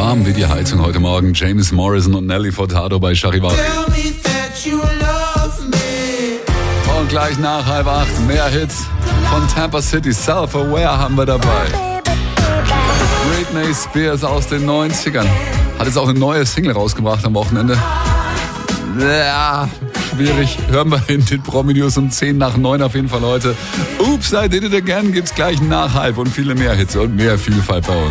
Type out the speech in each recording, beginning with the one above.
warm wie die Heizung heute Morgen. James Morrison und Nelly Furtado bei Charivari. Und gleich nach 7:30 mehr Hits von Tampa City. Self-Aware haben wir dabei. Britney Spears aus den 90ern. Hat jetzt auch eine neue Single rausgebracht am Wochenende. Ja, schwierig. Hören wir in den Promi-News um 9:10 auf jeden Fall heute. Oops, I did it again gibt's gleich nach 7:30 und viele mehr Hits und mehr Vielfalt bei uns.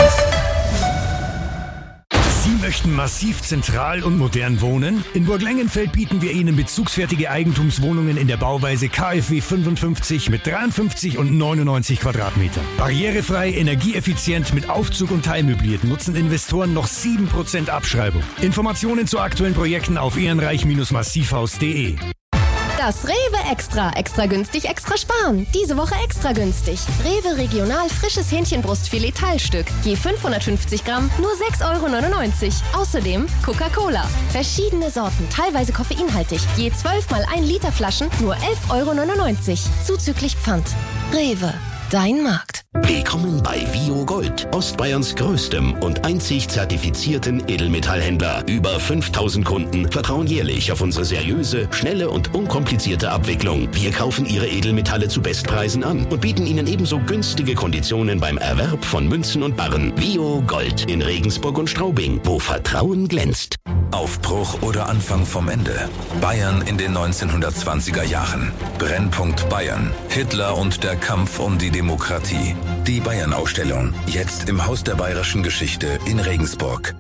Sie möchten massiv zentral und modern wohnen? In Burglengenfeld bieten wir Ihnen bezugsfertige Eigentumswohnungen in der Bauweise KfW 55 mit 53 und 99 Quadratmetern. Barrierefrei, energieeffizient, mit Aufzug und teilmöbliert nutzen Investoren noch 7% Abschreibung. Informationen zu aktuellen Projekten auf ehrenreich-massivhaus.de. Das Rewe Extra. Extra günstig, extra sparen. Diese Woche extra günstig. Rewe Regional frisches Hähnchenbrustfilet Teilstück. Je 550 Gramm, nur 6,99 €. Außerdem Coca-Cola. Verschiedene Sorten, teilweise koffeinhaltig. Je 12 mal 1 Liter Flaschen, nur 11,99 €. Zuzüglich Pfand. Rewe. Dein Markt. Willkommen bei Vio Gold, Ostbayerns größtem und einzig zertifizierten Edelmetallhändler. Über 5000 Kunden vertrauen jährlich auf unsere seriöse, schnelle und unkomplizierte Abwicklung. Wir kaufen Ihre Edelmetalle zu Bestpreisen an und bieten Ihnen ebenso günstige Konditionen beim Erwerb von Münzen und Barren. Vio Gold in Regensburg und Straubing, wo Vertrauen glänzt. Aufbruch oder Anfang vom Ende. Bayern in den 1920er Jahren. Brennpunkt Bayern. Hitler und der Kampf um die Demokratie. Die Bayern-Ausstellung. Jetzt im Haus der bayerischen Geschichte in Regensburg.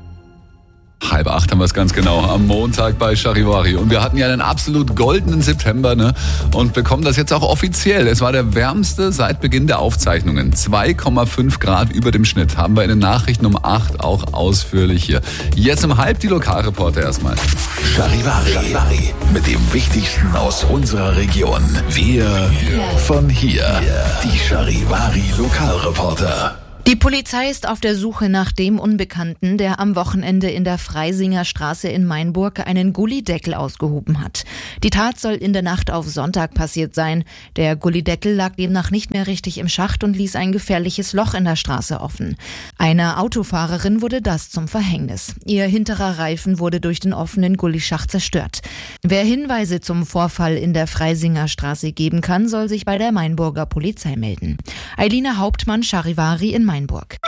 7:30 haben wir es ganz genau, am Montag bei Charivari. Und wir hatten ja einen absolut goldenen September, ne? Und bekommen das jetzt auch offiziell. Es war der wärmste seit Beginn der Aufzeichnungen. 2,5 Grad über dem Schnitt. Haben wir in den Nachrichten um 8 auch ausführlich hier. Jetzt um 7:30 die Lokalreporter erstmal. Charivari. Mit dem Wichtigsten aus unserer Region. Wir von hier. Die Charivari Lokalreporter. Die Polizei ist auf der Suche nach dem Unbekannten, der am Wochenende in der Freisinger Straße in Mainburg einen Gullideckel ausgehoben hat. Die Tat soll in der Nacht auf Sonntag passiert sein. Der Gullideckel lag demnach nicht mehr richtig im Schacht und ließ ein gefährliches Loch in der Straße offen. Einer Autofahrerin wurde das zum Verhängnis. Ihr hinterer Reifen wurde durch den offenen Gullischacht zerstört. Wer Hinweise zum Vorfall in der Freisinger Straße geben kann, soll sich bei der Mainburger Polizei melden. Eilina Hauptmann, Charivari in Mainburg.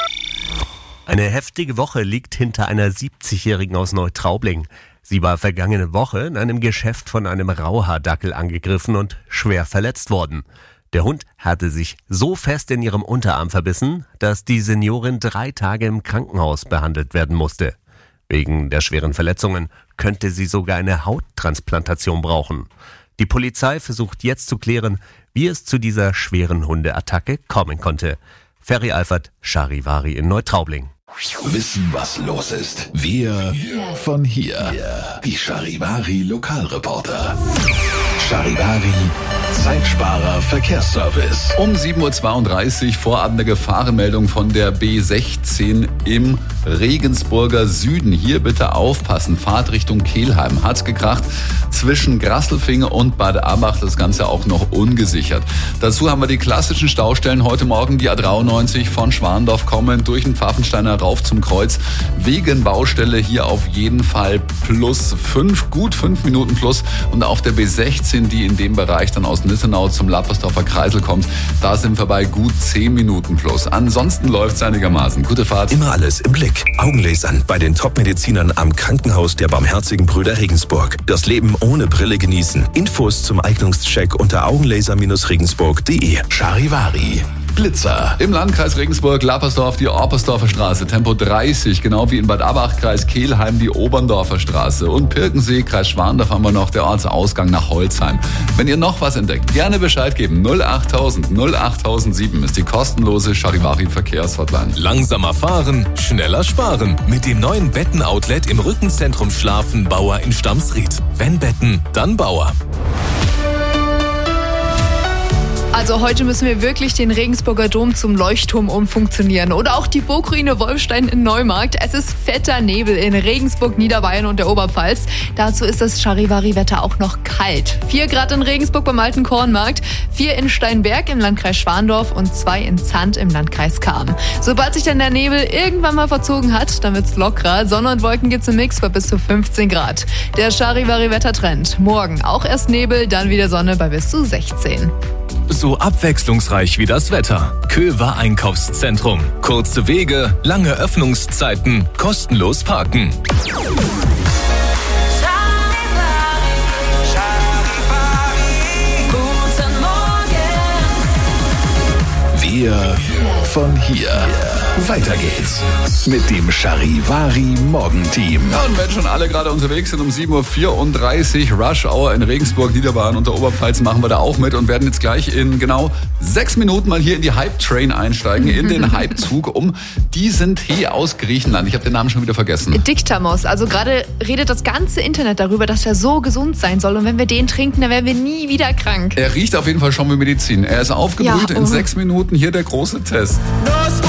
Eine heftige Woche liegt hinter einer 70-Jährigen aus Neutraubling. Sie war vergangene Woche in einem Geschäft von einem Rauhaardackel angegriffen und schwer verletzt worden. Der Hund hatte sich so fest in ihrem Unterarm verbissen, dass die Seniorin 3 Tage im Krankenhaus behandelt werden musste. Wegen der schweren Verletzungen könnte sie sogar eine Hauttransplantation brauchen. Die Polizei versucht jetzt zu klären, wie es zu dieser schweren Hundeattacke kommen konnte. Ferry Alfert, Charivari in Neutraubling. Wissen, was los ist. Wir von hier. Die Charivari Lokalreporter. Charivari Zeitsparer Verkehrsservice. Um 7:32 Uhr vorab eine Gefahrenmeldung von der B16 im Regensburger Süden. Hier bitte aufpassen. Fahrt Richtung Kelheim. Hat's gekracht zwischen Grasselfing und Bad Abach. Das Ganze auch noch ungesichert. Dazu haben wir die klassischen Staustellen heute Morgen. Die A93 von Schwandorf kommen durch den Pfaffensteiner rauf zum Kreuz. Wegen Baustelle hier auf jeden Fall +5, gut 5 Minuten plus. Und auf der B16, die in dem Bereich dann aus Nissenau zum Lappersdorfer Kreisel kommt, da sind wir bei gut 10 Minuten plus. Ansonsten läuft's einigermaßen. Gute Fahrt. Immer alles im Blick. Augenlasern bei den Top-Medizinern am Krankenhaus der Barmherzigen Brüder Regensburg. Das Leben ohne Brille genießen. Infos zum Eignungscheck unter augenlaser-regensburg.de. Charivari Blitzer. Im Landkreis Regensburg, Lappersdorf, die Oppersdorfer Straße, Tempo 30, genau wie in Bad Abach, Kreis Kelheim, die Oberndorfer Straße. Und Pirkensee, Kreis Schwandorf haben wir noch, der Ortsausgang nach Holzheim. Wenn ihr noch was entdeckt, gerne Bescheid geben. 08000 08007 ist die kostenlose Charivari Verkehrshotline. Langsamer fahren, schneller sparen. Mit dem neuen Betten-Outlet im Rückenzentrum Schlafen Bauer in Stamsried. Wenn Betten, dann Bauer. Also heute müssen wir wirklich den Regensburger Dom zum Leuchtturm umfunktionieren. Oder auch die Burgruine Wolfstein in Neumarkt. Es ist fetter Nebel in Regensburg, Niederbayern und der Oberpfalz. Dazu ist das Charivari-Wetter auch noch kalt. 4 Grad in Regensburg beim Alten Kornmarkt, 4 in Steinberg im Landkreis Schwandorf und 2 in Zandt im Landkreis Cham. Sobald sich dann der Nebel irgendwann mal verzogen hat, dann wird's lockerer. Sonne und Wolken gibt's im Mix bei bis zu 15 Grad. Der Charivari-Wettertrend. Morgen auch erst Nebel, dann wieder Sonne bei bis zu 16. So abwechslungsreich wie das Wetter. Köver Einkaufszentrum. Kurze Wege, lange Öffnungszeiten, kostenlos parken. Wir von hier. Weiter geht's mit dem Charivari Morgenteam. Ja, und wenn schon alle gerade unterwegs sind, um 7.34 Uhr, Rush Hour in Regensburg, Niederbayern und der Oberpfalz machen wir da auch mit und werden jetzt gleich in genau 6 Minuten mal hier in die Hype-Train einsteigen, in den Hype-Zug diesen Tee aus Griechenland. Ich habe den Namen schon wieder vergessen. Dictamos. Also gerade redet das ganze Internet darüber, dass er so gesund sein soll. Und wenn wir den trinken, dann werden wir nie wieder krank. Er riecht auf jeden Fall schon wie Medizin. Er ist aufgebrüht in 6 Minuten. Hier der große Test.